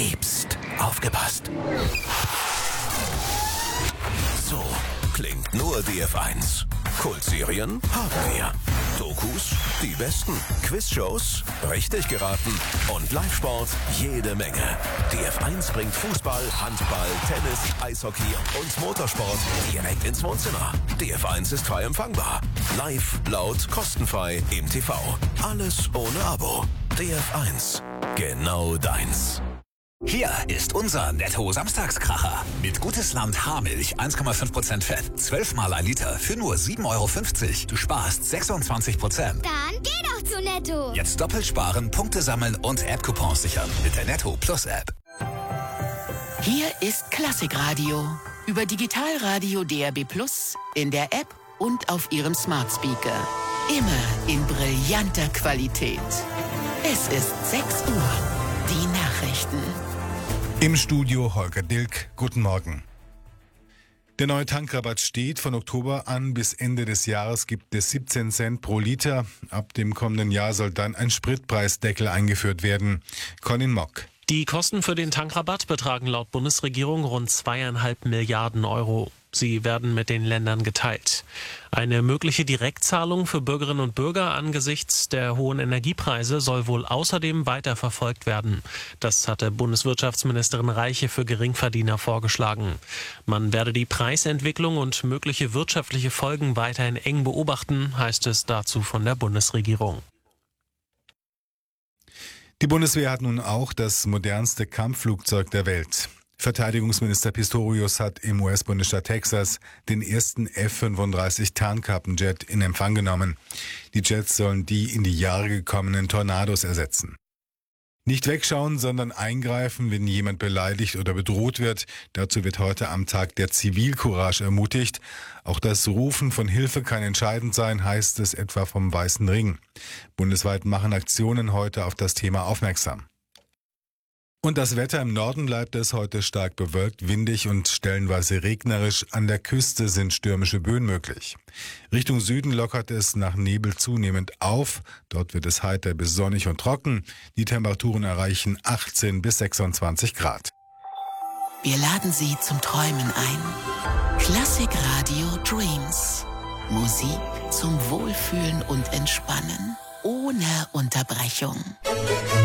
Krebst. Aufgepasst. So klingt nur DF1. Kultserien haben wir. Dokus, die besten. Quizshows, richtig geraten. Und Live-Sport, jede Menge. DF1 bringt Fußball, Handball, Tennis, Eishockey und Motorsport direkt ins Wohnzimmer. DF1 ist frei empfangbar. Live, laut, kostenfrei im TV. Alles ohne Abo. DF1. Genau deins. Hier ist unser Netto-Samstagskracher. Mit Gutes Land Haarmilch 1,5% Fett. 12 mal ein Liter für nur 7,50 €. Du sparst 26%. Dann geh doch zu Netto. Jetzt doppelt sparen, Punkte sammeln und App-Coupons sichern mit der Netto Plus App. Hier ist Klassikradio. Über Digitalradio DAB+, in der App und auf Ihrem Smart Speaker. Immer in brillanter Qualität. Es ist 6 Uhr. Die Nachrichten. Im Studio Holger Dilk. Guten Morgen. Der neue Tankrabatt steht. Von Oktober an bis Ende des Jahres gibt es 17 Cent pro Liter. Ab dem kommenden Jahr soll dann ein Spritpreisdeckel eingeführt werden. Colin Mock. Die Kosten für den Tankrabatt betragen laut Bundesregierung rund 2,5 Milliarden €. Sie werden mit den Ländern geteilt. Eine mögliche Direktzahlung für Bürgerinnen und Bürger angesichts der hohen Energiepreise soll wohl außerdem weiterverfolgt werden. Das hatte Bundeswirtschaftsministerin Reiche für Geringverdiener vorgeschlagen. Man werde die Preisentwicklung und mögliche wirtschaftliche Folgen weiterhin eng beobachten, heißt es dazu von der Bundesregierung. Die Bundeswehr hat nun auch das modernste Kampfflugzeug der Welt. Verteidigungsminister Pistorius hat im US-Bundesstaat Texas den ersten F-35 Tarnkappenjet in Empfang genommen. Die Jets sollen die in die Jahre gekommenen Tornados ersetzen. Nicht wegschauen, sondern eingreifen, wenn jemand beleidigt oder bedroht wird. Dazu wird heute am Tag der Zivilcourage ermutigt. Auch das Rufen von Hilfe kann entscheidend sein, heißt es etwa vom Weißen Ring. Bundesweit machen Aktionen heute auf das Thema aufmerksam. Und das Wetter: im Norden bleibt es heute stark bewölkt, windig und stellenweise regnerisch. An der Küste sind stürmische Böen möglich. Richtung Süden lockert es nach Nebel zunehmend auf. Dort wird es heiter bis sonnig und trocken. Die Temperaturen erreichen 18 bis 26 Grad. Wir laden Sie zum Träumen ein. Klassikradio Dreams. Musik zum Wohlfühlen und Entspannen. Ohne Unterbrechung.